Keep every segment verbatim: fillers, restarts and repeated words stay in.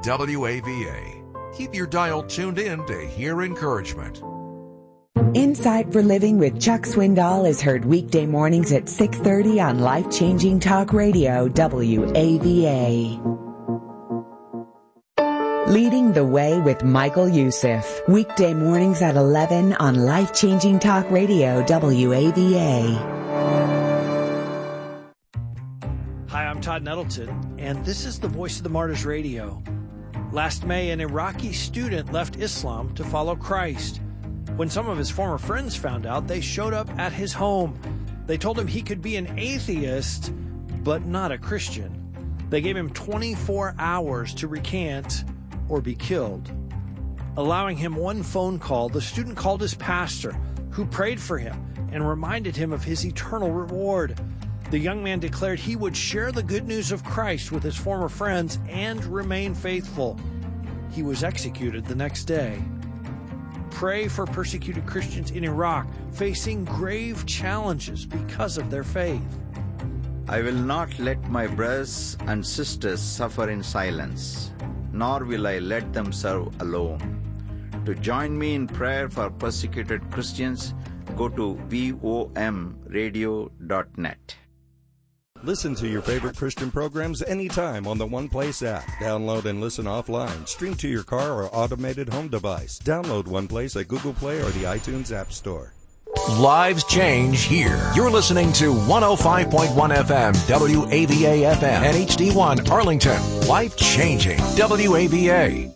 W A V A. Keep your dial tuned in to hear encouragement. Insight for Living with Chuck Swindoll is heard weekday mornings at six thirty on Life Changing Talk Radio, W A V A. Leading the Way with Michael Youssef. Weekday mornings at eleven on Life Changing Talk Radio, W A V A. Hi, I'm Todd Nettleton, and this is the Voice of the Martyrs Radio. Last May, an Iraqi student left Islam to follow Christ. When some of his former friends found out, they showed up at his home. They told him he could be an atheist, but not a Christian. They gave him twenty-four hours to recant or be killed. Allowing him one phone call, the student called his pastor, who prayed for him and reminded him of his eternal reward. The young man declared he would share the good news of Christ with his former friends and remain faithful. He was executed the next day. Pray for persecuted Christians in Iraq facing grave challenges because of their faith. I will not let my brothers and sisters suffer in silence, nor will I let them serve alone. To join me in prayer for persecuted Christians, go to vom radio dot net. Listen to your favorite Christian programs anytime on the One Place app. Download and listen offline. Stream to your car or automated home device. Download One Place at Google Play or the iTunes App Store. Lives change here. You're listening to one oh five point one F M, W A V A F M, and H D one Arlington. Life changing, W A V A.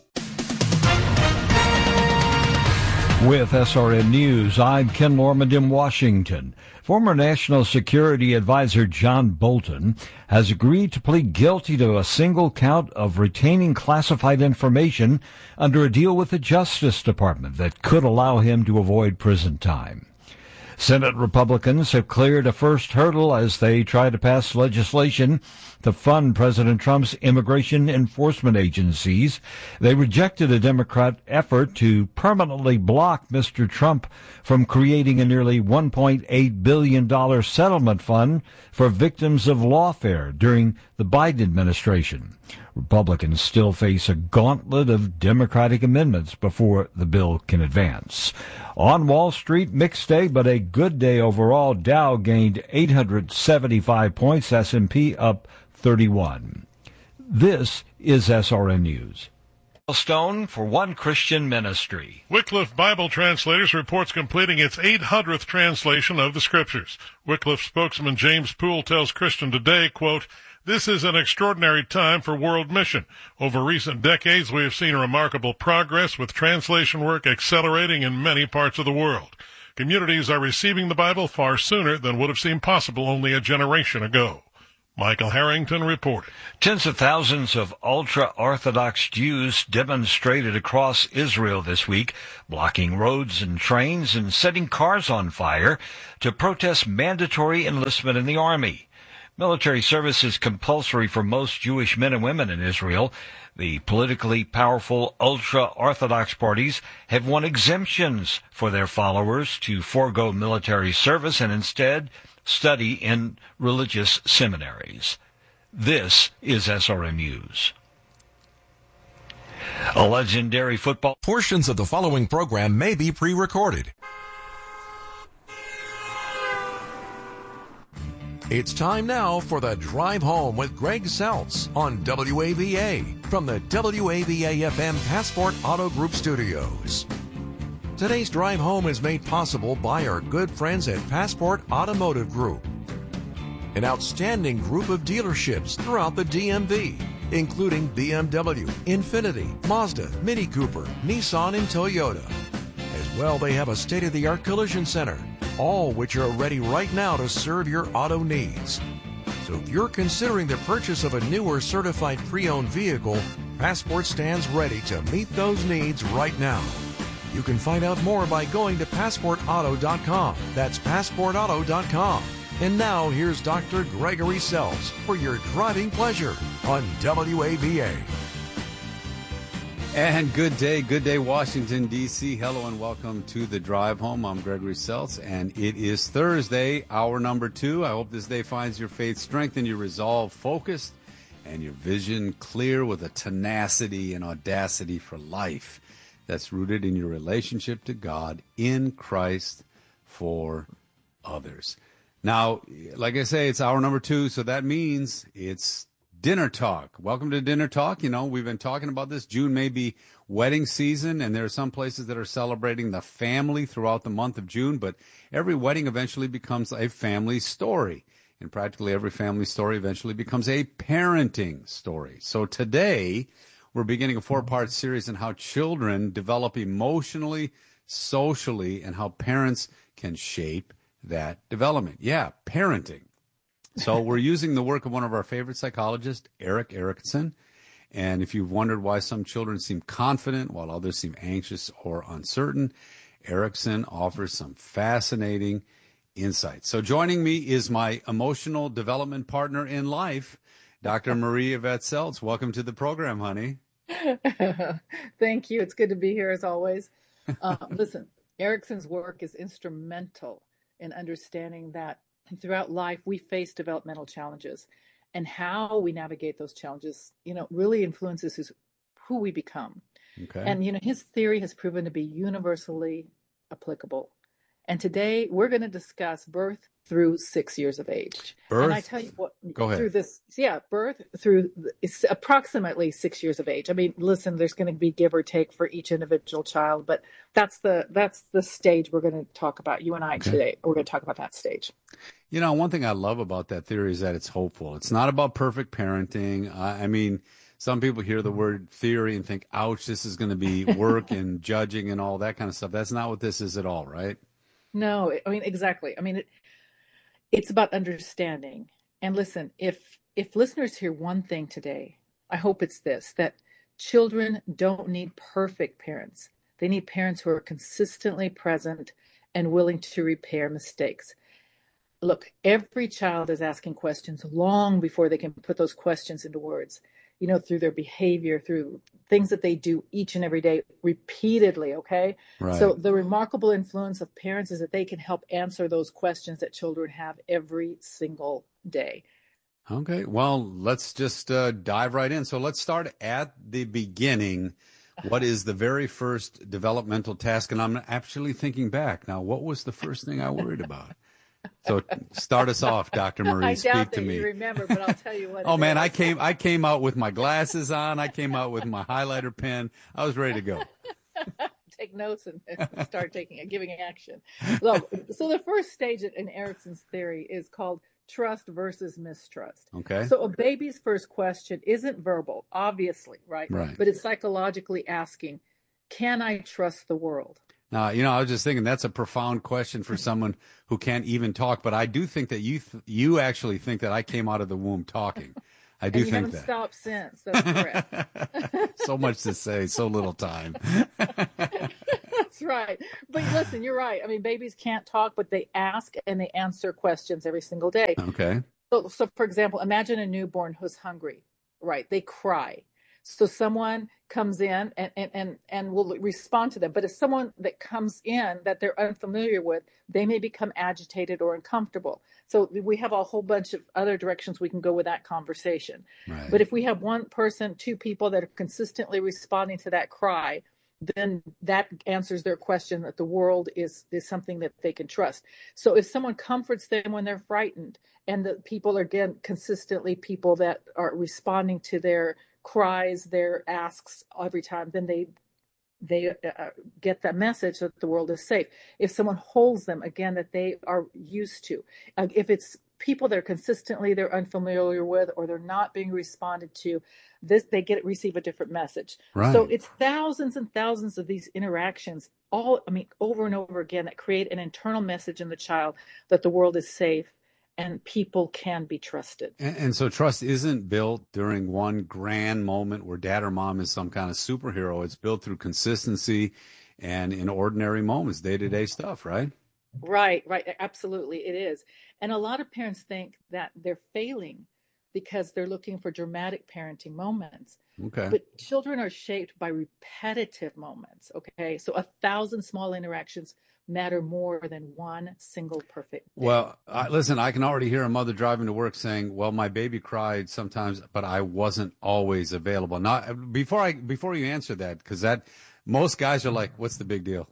With S R N News, I'm Ken Lormand in Washington. Former National Security Advisor John Bolton has agreed to plead guilty to a single count of retaining classified information under a deal with the Justice Department that could allow him to avoid prison time. Senate Republicans have cleared a first hurdle as they try to pass legislation to fund President Trump's immigration enforcement agencies. They rejected a Democrat effort to permanently block Mister Trump from creating a nearly one point eight billion dollars settlement fund for victims of lawfare during the Biden administration. Republicans still face a gauntlet of Democratic amendments before the bill can advance. On Wall Street, mixed day, but a good day overall. Dow gained eight hundred seventy-five points, S and P up thirty-one. This is S R N News. Stone for One Christian Ministry. Wycliffe Bible Translators reports completing its eight hundredth translation of the Scriptures. Wycliffe spokesman James Poole tells Christian Today, quote, "This is an extraordinary time for world mission. Over recent decades, we have seen remarkable progress with translation work accelerating in many parts of the world. Communities are receiving the Bible far sooner than would have seemed possible only a generation ago." Michael Harrington reported. Tens of thousands of ultra-Orthodox Jews demonstrated across Israel this week, blocking roads and trains and setting cars on fire to protest mandatory enlistment in the army. Military service is compulsory for most Jewish men and women in Israel. The politically powerful ultra-Orthodox parties have won exemptions for their followers to forego military service and instead study in religious seminaries. This is S R N News. A legendary football... Portions of the following program may be pre-recorded. It's time now for the Drive Home with Greg Seltz on W A V A from the W A V A F M Passport Auto Group Studios. Today's Drive Home is made possible by our good friends at Passport Automotive Group, an outstanding group of dealerships throughout the D M V, including B M W, Infiniti, Mazda, Mini Cooper, Nissan, and Toyota. As well, they have a state-of-the-art collision center, all which are ready right now to serve your auto needs. So if you're considering the purchase of a new or certified pre-owned vehicle, Passport stands ready to meet those needs right now. You can find out more by going to passport auto dot com. That's passport auto dot com. And now here's Doctor Gregory Seltz for your driving pleasure on W A V A. And good day, good day, Washington, D C Hello and welcome to the Drive Home. I'm Gregory Seltz, and it is Thursday, hour number two. I hope this day finds your faith strengthened, your resolve focused, and your vision clear with a tenacity and audacity for life that's rooted in your relationship to God in Christ for others. Now, like I say, it's hour number two, so that means it's Dinner Talk. Welcome to Dinner Talk. You know, we've been talking about this. June may be wedding season, and there are some places that are celebrating the family throughout the month of June, but every wedding eventually becomes a family story. And practically every family story eventually becomes a parenting story. So today, we're beginning a four-part series on how children develop emotionally, socially, and how parents can shape that development. Yeah, parenting. So we're using the work of one of our favorite psychologists, Erik Erikson. And if you've wondered why some children seem confident while others seem anxious or uncertain, Erikson offers some fascinating insights. So joining me is my emotional development partner in life, Doctor Marie Yvette Seltz. Welcome to the program, honey. Thank you. It's good to be here as always. Uh, listen, Erikson's work is instrumental in understanding that throughout life we face developmental challenges, and how we navigate those challenges, you know, really influences who's, who we become. Okay. And, you know, his theory has proven to be universally applicable. And today we're going to discuss birth through six years of age. Birth? And I tell you what, Go ahead. through this, yeah, birth through it's approximately six years of age. I mean, listen, there's going to be give or take for each individual child, but that's the that's the stage we're going to talk about. You and I Okay. today, we're going to talk about that stage. You know, one thing I love about that theory is that it's hopeful. It's not about perfect parenting. I, I mean, some people hear the word theory and think, ouch, this is going to be work and judging and all that kind of stuff. That's not what this is at all, right? No, I mean, exactly. I mean, it, it's about understanding. And listen, if if listeners hear one thing today, I hope it's this, that children don't need perfect parents. They need parents who are consistently present and willing to repair mistakes. Look, every child is asking questions long before they can put those questions into words, you know, through their behavior, through things that they do each and every day repeatedly, okay? Right. So the remarkable influence of parents is that they can help answer those questions that children have every single day. Okay, well, let's just uh, dive right in. So let's start at the beginning. What is the very first developmental task? And I'm actually thinking back. Now, what was the first thing I worried about? So start us off, Doctor Marie. I Speak doubt to that me. you remember, but I'll tell you what. Oh it man, is. I came I came out with my glasses on. I came out with my highlighter pen. I was ready to go. Take notes and start taking it, giving action. So, so the first stage in Erikson's theory is called trust versus mistrust. Okay. So a baby's first question isn't verbal, obviously, right? Right. But it's psychologically asking, can I trust the world? Now, you know, I was just thinking that's a profound question for someone who can't even talk. But I do think that you th- you actually think that I came out of the womb talking. I do and you think haven't that. stopped since. That's correct. So much to say, so little time. That's right. But listen, you're right. I mean, babies can't talk, but they ask and they answer questions every single day. Okay. So, so for example, imagine a newborn who's hungry, right? They cry. So someone comes in and, and, and, and will respond to them. But if someone that comes in that they're unfamiliar with, they may become agitated or uncomfortable. So we have a whole bunch of other directions we can go with that conversation. Right. But if we have one person, two people that are consistently responding to that cry, then that answers their question that the world is, is something that they can trust. So if someone comforts them when they're frightened, and the people are, again, consistently people that are responding to their cries, their asks every time, then they they uh, get that message that the world is safe. If someone holds them, again, that they are used to. Uh, if it's people that are consistently they're unfamiliar with or they're not being responded to, this they get receive a different message. Right. So it's thousands and thousands of these interactions, all I mean, over and over again, that create an internal message in the child that the world is safe and people can be trusted. And, and so trust isn't built during one grand moment where dad or mom is some kind of superhero. It's built through consistency and in ordinary moments, day-to-day stuff, right? Right, right. Absolutely, it is. And a lot of parents think that they're failing because they're looking for dramatic parenting moments. Okay. But children are shaped by repetitive moments, okay? So a thousand small interactions matter more than one single perfect day. Well, I, listen, I can already hear a mother driving to work saying, well, my baby cried sometimes, but I wasn't always available. Not before I, before you answer that, because that most guys are like, what's the big deal?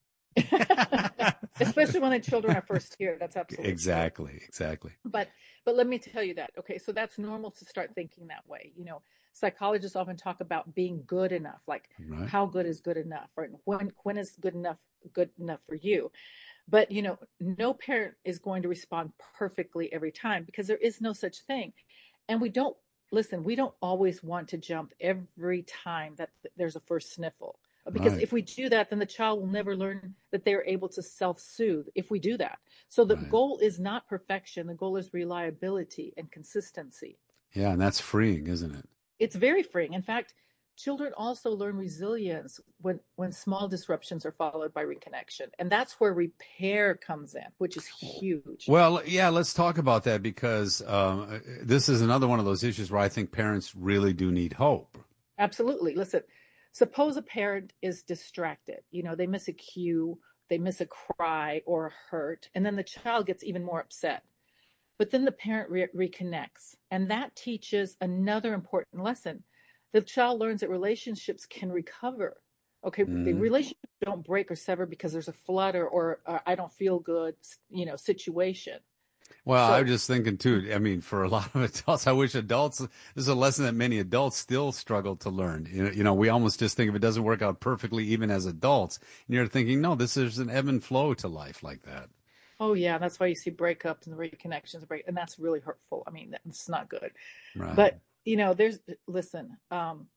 Especially when the children are first here. That's absolutely exactly, true. exactly. But, but let me tell you that. Okay. So that's normal to start thinking that way. You know, psychologists often talk about being good enough, like Right. how good is good enough, right? When, when is good enough, good enough for you? But, you know, no parent is going to respond perfectly every time because there is no such thing. And we don't, listen, we don't always want to jump every time that there's a first sniffle. Because Right. if we do that, then the child will never learn that they're able to self-soothe if we do that. So the Right. goal is not perfection. The goal is reliability and consistency. Yeah, and that's freeing, isn't it? It's very freeing. In fact, children also learn resilience when, when small disruptions are followed by reconnection. And that's where repair comes in, which is huge. Well, yeah, let's talk about that because um, this is another one of those issues where I think parents really do need hope. Absolutely. Listen, suppose a parent is distracted. You know, they miss a cue, they miss a cry or a hurt, and then the child gets even more upset. But then the parent re- reconnects, and that teaches another important lesson. The child learns that relationships can recover. Okay, Mm. the relationships don't break or sever because there's a flutter or uh, I don't feel good, you know, situation. Well, So- I was just thinking too, I mean, for a lot of adults, I wish adults, this is a lesson that many adults still struggle to learn. You know, you know, we almost just think if it doesn't work out perfectly, even as adults, and you're thinking, no, this is an ebb and flow to life like that. Oh yeah, that's why you see breakups and reconnections, break, and that's really hurtful. I mean, that's not good. Right. But you know, there's listen, um,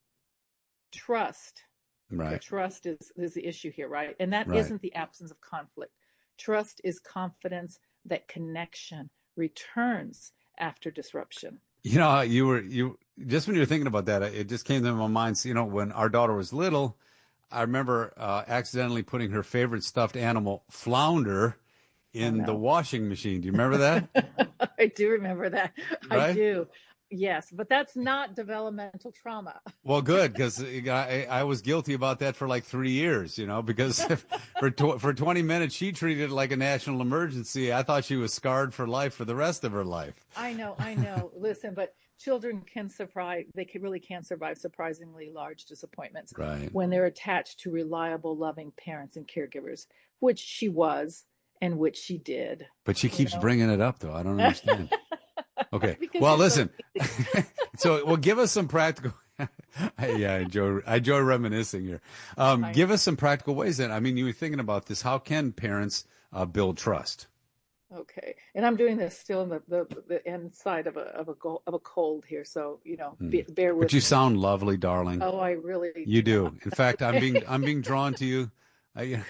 trust. Right. Trust is is the issue here, right? And that Right. isn't the absence of conflict. Trust is confidence that connection returns after disruption. You know, you were, you, just when you were thinking about that, it just came to my mind, you know, when our daughter was little, I remember uh, accidentally putting her favorite stuffed animal, Flounder, in Oh, no. the washing machine. Do you remember that? I do remember that. Right? I do. Yes, but that's not developmental trauma. Well, good, because I, I was guilty about that for like three years, you know, because for tw- for twenty minutes, she treated it like a national emergency. I thought she was scarred for life for the rest of her life. I know, I know. Listen, but children can survive, they can, really can survive surprisingly large disappointments Right. when they're attached to reliable, loving parents and caregivers, which she was and which she did. But she keeps know? bringing it up, though. I don't understand. Okay. Because Well, you're so listen. So, well, give us some practical. I, yeah, I enjoy, I enjoy reminiscing here. Um, I give us some practical ways then. I mean, you were thinking about this. How can parents uh, build trust? Okay, and I'm doing this still in the the, the inside of a of a go, of a cold here, so you know, be, bear with But you me. sound lovely, darling. Oh, I really You do. In fact, I'm being I'm being drawn to you. I,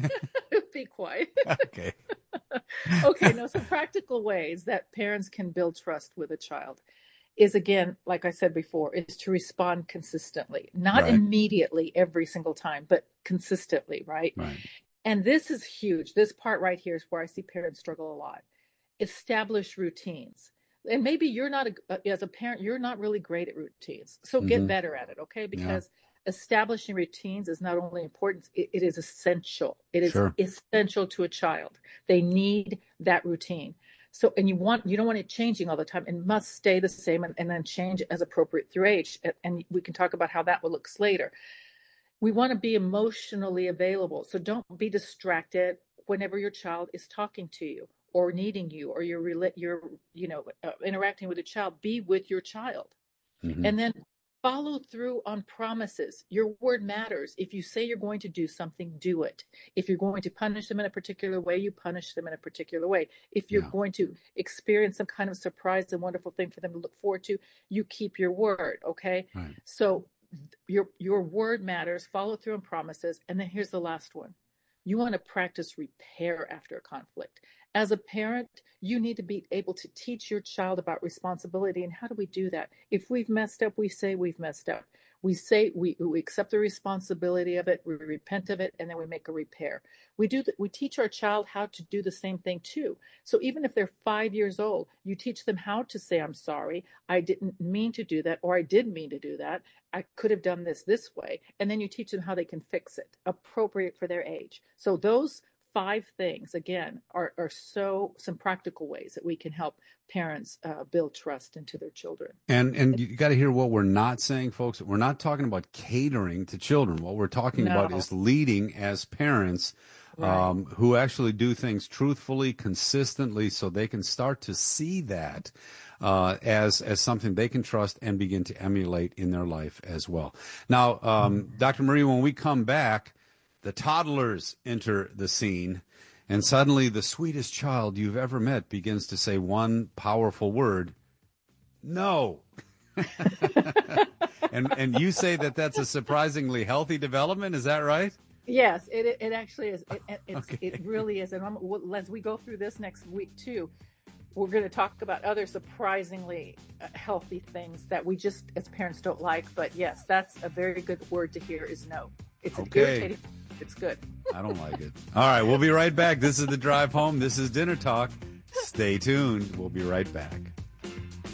Be quiet. okay. Okay, no, some practical ways that parents can build trust with a child is, again, like I said before, is to respond consistently, not Right. immediately every single time, but consistently, right? Right. And this is huge. This part right here is where I see parents struggle a lot. Establish routines. And maybe you're not, a, as a parent, you're not really great at routines. So get Mhm. better at it, okay? Because establishing routines is not only important, it, it is essential. It is Sure. essential to a child. They need that routine. So, and you want, you don't want it changing all the time. It must stay the same and, and then change as appropriate through age. And, and we can talk about how that will look later. We want to be emotionally available. So don't be distracted whenever your child is talking to you or needing you, or you're, you're you know, uh, interacting with a child. Be with your child. Mhm. And then follow through on promises. Your word matters. If you say you're going to do something, do it. If you're going to punish them in a particular way, you punish them in a particular way. If you're Yeah. going to experience some kind of surprise and wonderful thing for them to look forward to, you keep your word, okay? Right. So your your word matters. Follow through on promises. And then here's the last one. You want to practice repair after a conflict. As a parent, you need to be able to teach your child about responsibility. And how do we do that? If we've messed up, we say we've messed up. We say we, we accept the responsibility of it, we repent of it, and then we make a repair. We do. We teach our child how to do the same thing too. So even if they're five years old, you teach them how to say, "I'm sorry, I didn't mean to do that," or "I did mean to do that. I could have done this this way," and then you teach them how they can fix it, appropriate for their age. So those five things, again, are, are so some practical ways that we can help parents uh, build trust into their children. And and you got to hear what we're not saying, folks. We're not talking about catering to children. What we're talking No. about is leading as parents. Right. Um, who actually do things truthfully, consistently, so they can start to see that uh, as as something they can trust and begin to emulate in their life as well. Now, um, Doctor Marie, when we come back, the toddlers enter the scene, and suddenly the sweetest child you've ever met begins to say one powerful word, no. and and you say that that's a surprisingly healthy development, is that right? Yes, it it actually is. It, it, it's, Okay. it really is. And I'm, as we go through this next week too, we're going to talk about other surprisingly uh, healthy things that we just as parents don't like. But yes, that's a very good word to hear is no. It's an Okay. irritating. It's good. I don't like it. All right, we'll be right back. This is The Drive Home. This is Dinner Talk. Stay tuned. We'll be right back.